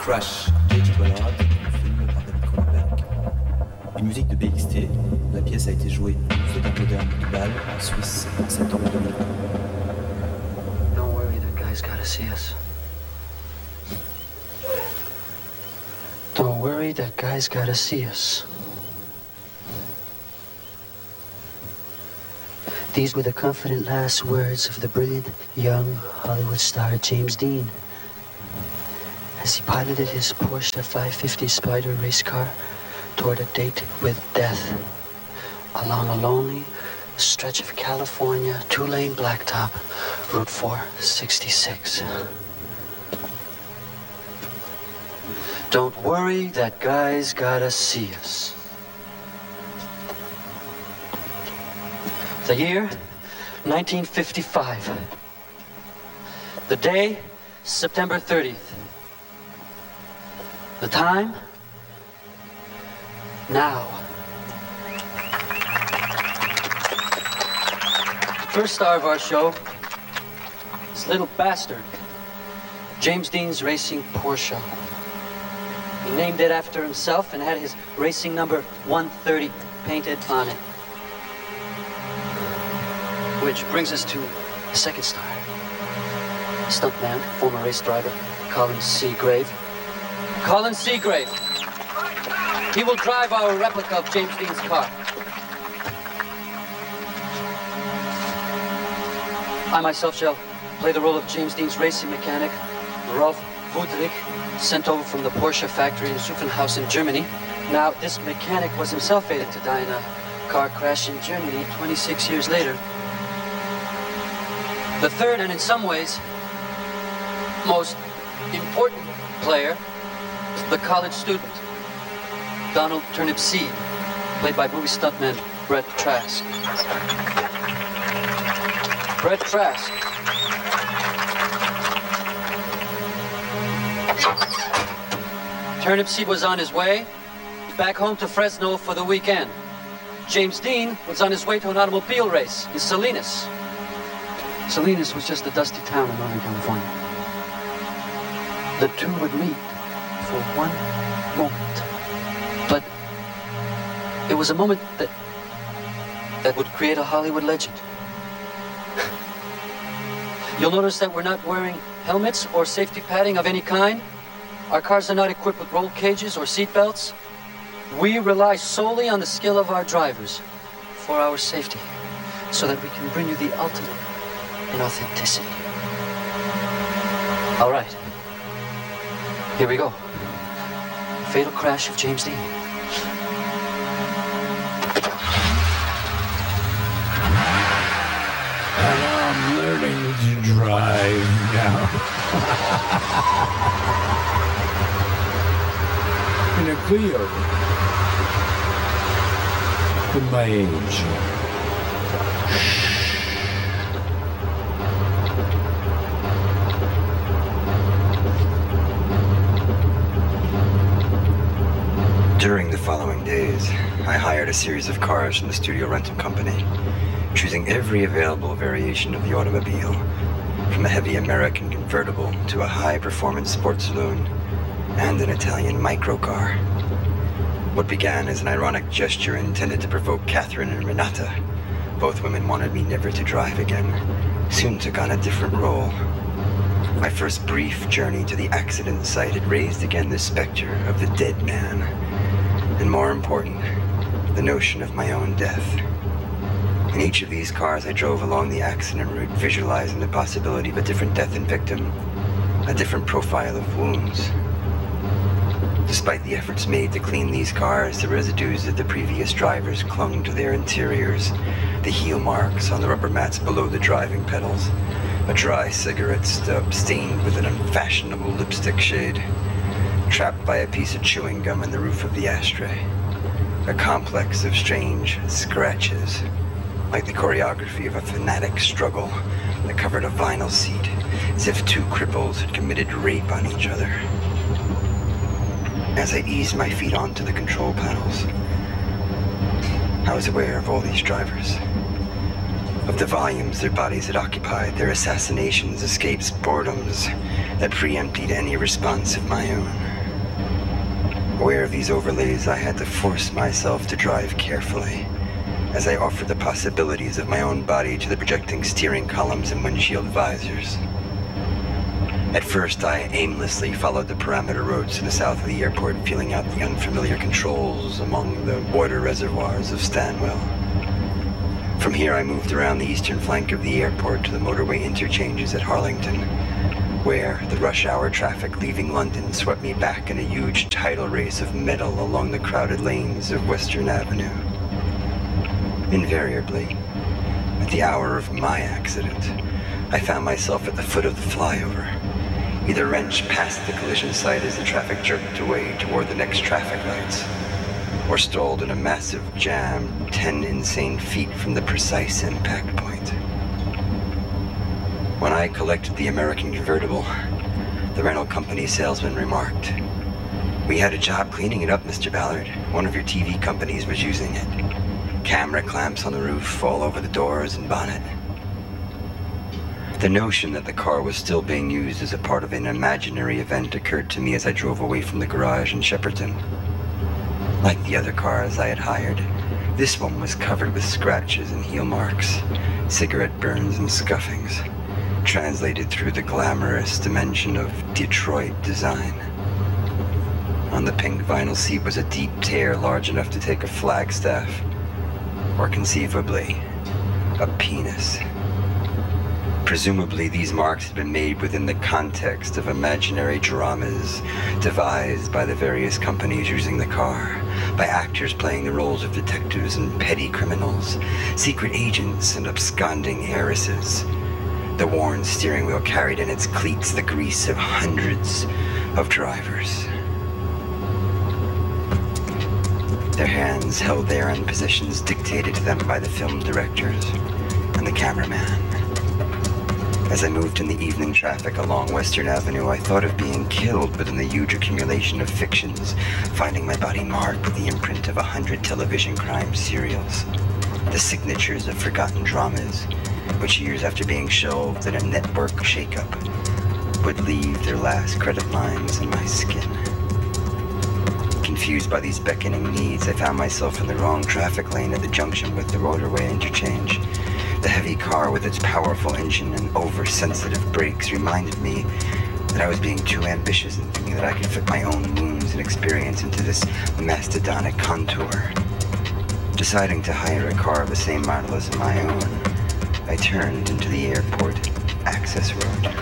Crash, J.G. Ballard, un film par David Cronenberg. Une musique de BXT, la pièce a été jouée au Theater Moderne de Bâle, en Suisse, en septembre 2020. Don't worry, that guy's gotta see us. Don't worry, that guy's gotta see us. These were the confident last words of the brilliant young Hollywood star James Dean as he piloted his Porsche 550 Spider race car toward a date with death along a lonely stretch of California, two-lane blacktop, Route 466. Don't worry, that guy's gotta see us. The year, 1955. The day, September 30th. The time, now. First star of our show is Little Bastard, James Dean's racing Porsche. He named it after himself and had his racing number 130 painted on it. Which brings us to the second star. Stuntman, former race driver, Colin Seagrave. Colin Seagrave. He will drive our replica of James Dean's car. I myself shall play the role of James Dean's racing mechanic, Rolf Wudrich, sent over from the Porsche factory in Zuffenhausen, Germany. Now, this mechanic was himself fated to die in a car crash in Germany 26 years later. The third, and in some ways, most important player, the college student, Donald Turnip Seed, played by movie stuntman Brett Trask. Brett Trask. Turnip Seed was on his way back home to Fresno for the weekend. James Dean was on his way to an automobile race in Salinas. Salinas was just a dusty town in Northern California. The two would meet for one moment. But it was a moment that would create a Hollywood legend. You'll notice that we're not wearing helmets or safety padding of any kind. Our cars are not equipped with roll cages or seat belts. We rely solely on the skill of our drivers for our safety, so that we can bring you the ultimate in authenticity. All right. Here we go. Fatal crash of James Dean. I'm learning to drive now. In a Clio. With my age. During the following days, I hired a series of cars from the studio rental company, choosing every available variation of the automobile, from a heavy American convertible to a high-performance sports saloon and an Italian microcar. What began as an ironic gesture intended to provoke Catherine and Renata, both women wanted me never to drive again, soon took on a different role. My first brief journey to the accident site had raised again the specter of the dead man, and more important, the notion of my own death. In each of these cars, I drove along the accident route, visualizing the possibility of a different death and victim, a different profile of wounds. Despite the efforts made to clean these cars, the residues of the previous drivers clung to their interiors, the heel marks on the rubber mats below the driving pedals, a dry cigarette stub stained with an unfashionable lipstick shade, trapped by a piece of chewing gum in the roof of the ashtray. A complex of strange scratches, like the choreography of a fanatic struggle that covered a vinyl seat, as if two cripples had committed rape on each other. As I eased my feet onto the control panels, I was aware of all these drivers, of the volumes their bodies had occupied, their assassinations, escapes, boredoms that preempted any response of my own. Aware of these overlays, I had to force myself to drive carefully, as I offered the possibilities of my own body to the projecting steering columns and windshield visors. At first, I aimlessly followed the parameter roads to the south of the airport, feeling out the unfamiliar controls among the water reservoirs of Stanwell. From here, I moved around the eastern flank of the airport to the motorway interchanges at Harlington, where the rush hour traffic leaving London swept me back in a huge tidal race of metal along the crowded lanes of Western Avenue. Invariably, at the hour of my accident, I found myself at the foot of the flyover, either wrenched past the collision site as the traffic jerked away toward the next traffic lights, or stalled in a massive jam 10 insane feet from the precise impact point. When I collected the American convertible, the rental company salesman remarked, "We had a job cleaning it up, Mr. Ballard. One of your TV companies was using it. Camera clamps on the roof, all over the doors and bonnet." The notion that the car was still being used as a part of an imaginary event occurred to me as I drove away from the garage in Shepperton. Like the other cars I had hired, this one was covered with scratches and heel marks, cigarette burns and scuffings, translated through the glamorous dimension of Detroit design. On the pink vinyl seat was a deep tear large enough to take a flagstaff, or conceivably, a penis. Presumably, these marks had been made within the context of imaginary dramas devised by the various companies using the car, by actors playing the roles of detectives and petty criminals, secret agents and absconding heiresses. The worn steering wheel carried in its cleats the grease of hundreds of drivers. Their hands held there in positions dictated to them by the film directors and the cameraman. As I moved in the evening traffic along Western Avenue, I thought of being killed within the huge accumulation of fictions, finding my body marked with the imprint of 100 television crime serials, the signatures of forgotten dramas, which years after being shelved in a network shakeup, would leave their last credit lines in my skin. Confused by these beckoning needs, I found myself in the wrong traffic lane at the junction with the motorway interchange. The heavy car with its powerful engine and oversensitive brakes reminded me that I was being too ambitious in thinking that I could fit my own wounds and experience into this mastodonic contour. Deciding to hire a car of the same model as my own, I turned into the airport access road.